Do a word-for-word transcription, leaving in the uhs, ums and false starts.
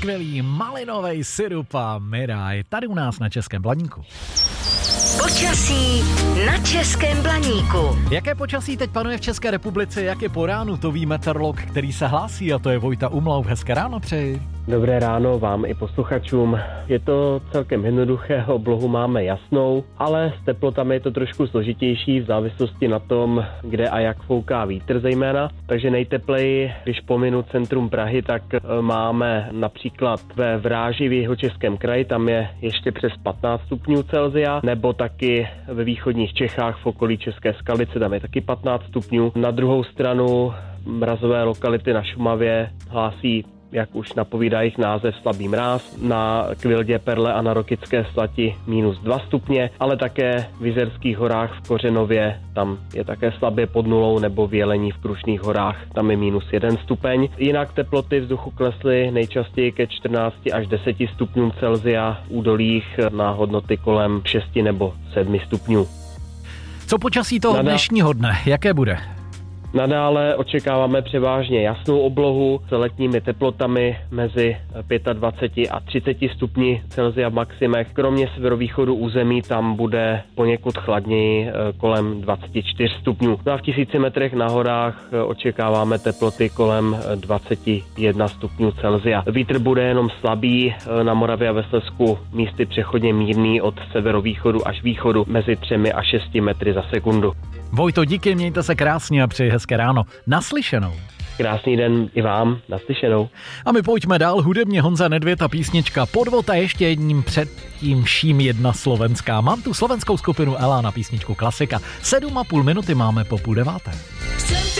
skvělý malinový syrup a Miraj tady u nás na Českém Blaníku. Počasí na Českém Blaníku. Jaké počasí teď panuje v České republice, jak je po ránu, to ví meteorolog, který se hlásí, a to je Vojta Umlauf. Hezké ráno přeji. Dobré ráno vám i posluchačům. Je to celkem jednoduché, oblohu máme jasnou, ale s teplotami je to trošku složitější v závislosti na tom, kde a jak fouká vítr zejména. Takže nejtepleji, když pominu centrum Prahy, tak máme například ve Vráži v Jihočeském kraji, tam je ještě přes patnáct stupňů Celsia, nebo taky ve východních Čechách v okolí České Skalice, tam je taky patnáct stupňů. Na druhou stranu mrazové lokality na Šumavě hlásí, jak už napovídá jejich název, slabý mráz, na Kvildě, Perle a na Rokycké Slati minus dva stupně, ale také v Jizerských horách v Kořenově, tam je také slabě pod nulou, nebo v Jelení v Krušných horách, tam je minus jeden stupeň. Jinak teploty vzduchu klesly nejčastěji ke čtrnácti až deseti stupňům Celsia, v údolích na hodnoty kolem šesti nebo sedmi stupňů. Co počasí toho Nada... dnešního dne, jaké bude? Nadále očekáváme převážně jasnou oblohu s letními teplotami mezi dvaceti pěti a třiceti stupni Celsia v maximech. Kromě severovýchodu území tam bude poněkud chladněji kolem dvaceti čtyř stupňů. No a v tisíci metrech na horách očekáváme teploty kolem dvaceti jednoho stupňů Celsia. Vítr bude jenom slabý, na Moravě a ve Slezsku místy přechodně mírný od severovýchodu až východu mezi třemi a šesti metry za sekundu. Vojto, díky, mějte se krásně a přeji hezké ráno. Naslyšenou. Krásný den i vám, naslyšenou. A my pojďme dál, hudebně Honza Nedvěd a písnička Podvod a ještě jedním předtím vším jedna slovenská. Mám tu slovenskou skupinu Ela na písničku Klasika. Sedm a půl minuty máme po půl deváté.